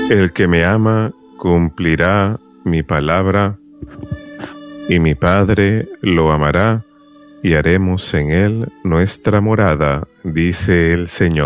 El que me ama cumplirá mi palabra, y mi Padre lo amará, y haremos en él nuestra morada, dice el Señor.